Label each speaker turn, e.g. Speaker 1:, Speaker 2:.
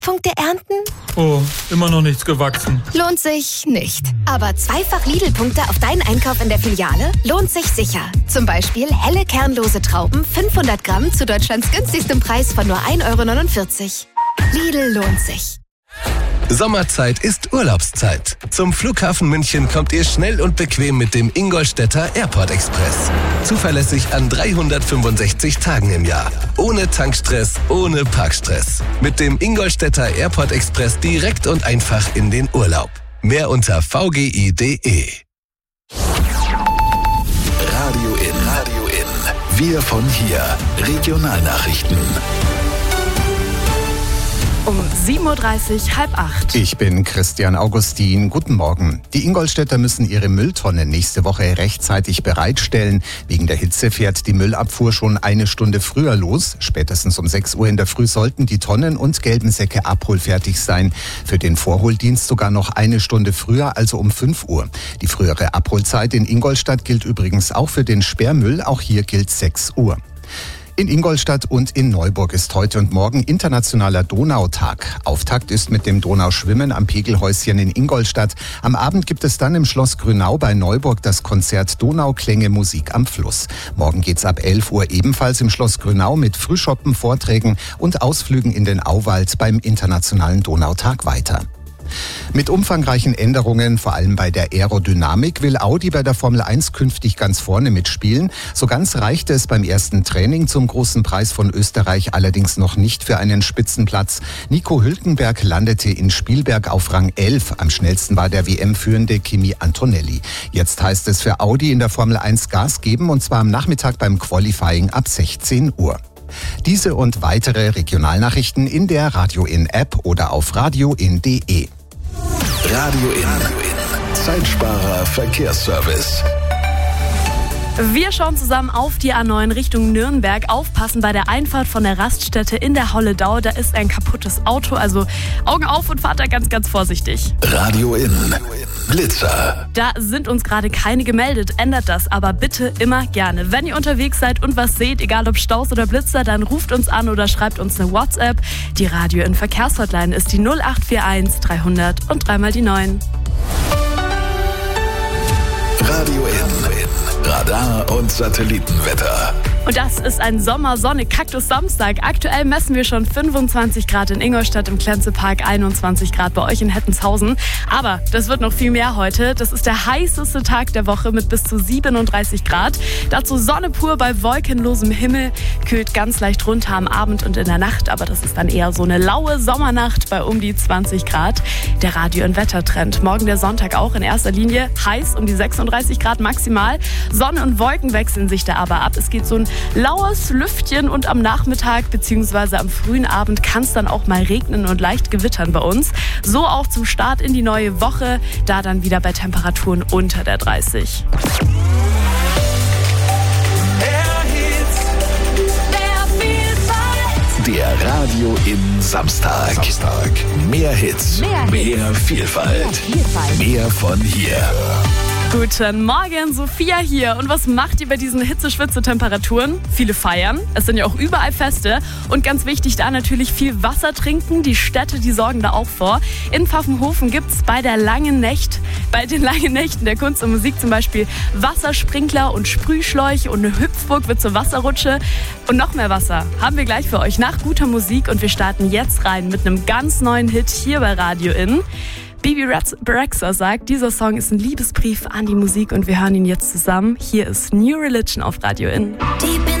Speaker 1: Punkte ernten?
Speaker 2: Oh, immer noch nichts gewachsen.
Speaker 1: Lohnt sich nicht. Aber zweifach Lidl-Punkte auf deinen Einkauf in der Filiale lohnt sich sicher. Zum Beispiel helle kernlose Trauben 500 Gramm zu Deutschlands günstigstem Preis von nur 1,49 €. Lidl lohnt sich.
Speaker 3: Sommerzeit ist Urlaubszeit. Zum Flughafen München kommt ihr schnell und bequem mit dem Ingolstädter Airport Express. Zuverlässig an 365 Tagen im Jahr. Ohne Tankstress, ohne Parkstress. Mit dem Ingolstädter Airport Express direkt und einfach in den Urlaub. Mehr unter vgi.de.
Speaker 4: Radio in. Wir von hier. Regionalnachrichten.
Speaker 5: Um 7.30 Uhr, 7:30.
Speaker 6: Ich bin Christian Augustin. Guten Morgen. Die Ingolstädter müssen ihre Mülltonnen nächste Woche rechtzeitig bereitstellen. Wegen der Hitze fährt die Müllabfuhr schon eine Stunde früher los. Spätestens um 6 Uhr in der Früh sollten die Tonnen und gelben Säcke abholfertig sein. Für den Vorholdienst sogar noch eine Stunde früher, also um 5 Uhr. Die frühere Abholzeit in Ingolstadt gilt übrigens auch für den Sperrmüll. Auch hier gilt 6 Uhr. In Ingolstadt und in Neuburg ist heute und morgen internationaler Donautag. Auftakt ist mit dem Donauschwimmen am Pegelhäuschen in Ingolstadt. Am Abend gibt es dann im Schloss Grünau bei Neuburg das Konzert Donauklänge Musik am Fluss. Morgen geht's ab 11 Uhr ebenfalls im Schloss Grünau mit Frühschoppen, Vorträgen und Ausflügen in den Auwald beim internationalen Donautag weiter. Mit umfangreichen Änderungen, vor allem bei der Aerodynamik, will Audi bei der Formel 1 künftig ganz vorne mitspielen. So ganz reichte es beim ersten Training zum Großen Preis von Österreich allerdings noch nicht für einen Spitzenplatz. Nico Hülkenberg landete in Spielberg auf Rang 11. Am schnellsten war der WM-Führende Kimi Antonelli. Jetzt heißt es für Audi in der Formel 1 Gas geben, und zwar am Nachmittag beim Qualifying ab 16 Uhr. Diese und weitere Regionalnachrichten in der Radio In App oder auf radioin.de.
Speaker 4: Radio in. Zeitsparer Verkehrsservice.
Speaker 5: Wir schauen zusammen auf die A9 Richtung Nürnberg. Aufpassen bei der Einfahrt von der Raststätte in der Holledau. Da ist ein kaputtes Auto, also Augen auf und fahrt da ganz, ganz vorsichtig.
Speaker 4: Radio in. Blitzer.
Speaker 5: Da sind uns gerade keine gemeldet. Ändert das aber bitte immer gerne. Wenn ihr unterwegs seid und was seht, egal ob Staus oder Blitzer, dann ruft uns an oder schreibt uns eine WhatsApp. Die Radio in Verkehrshotline ist die 0841 300 und 3 die 9.
Speaker 4: Radio in. Radar und Satellitenwetter.
Speaker 5: Und das ist ein Sommer-Sonne-Kaktus-Samstag. Aktuell messen wir schon 25 Grad in Ingolstadt, im Klenzepark 21 Grad bei euch in Hettenshausen. Aber das wird noch viel mehr heute. Das ist der heißeste Tag der Woche mit bis zu 37 Grad. Dazu Sonne pur bei wolkenlosem Himmel. Kühlt ganz leicht runter am Abend und in der Nacht. Aber das ist dann eher so eine laue Sommernacht bei um die 20 Grad. Der Radio- und Wettertrend. Morgen der Sonntag auch in erster Linie heiß um die 36 Grad maximal. Sonne und Wolken wechseln sich da aber ab. Es geht so ein laues Lüftchen und am Nachmittag bzw. am frühen Abend kann es dann auch mal regnen und leicht gewittern bei uns. So auch zum Start in die neue Woche, da dann wieder bei Temperaturen unter der 30.
Speaker 4: Der Radio in Samstag. Mehr Hits, mehr Vielfalt, mehr von hier.
Speaker 5: Guten Morgen, Sophia hier. Und was macht ihr bei diesen Hitze-Schwitze-Temperaturen? Viele feiern. Es sind ja auch überall Feste. Und ganz wichtig, da natürlich viel Wasser trinken. Die Städte, die sorgen da auch vor. In Pfaffenhofen gibt's bei den langen Nächten der Kunst und Musik zum Beispiel Wassersprinkler und Sprühschläuche, und eine Hüpfburg wird zur Wasserrutsche. Und noch mehr Wasser haben wir gleich für euch nach guter Musik. Und wir starten jetzt rein mit einem ganz neuen Hit hier bei Radio In. Bibi Rexha sagt, dieser Song ist ein Liebesbrief an die Musik, und wir hören ihn jetzt zusammen. Hier ist New Religion auf Radio In.
Speaker 7: Deep in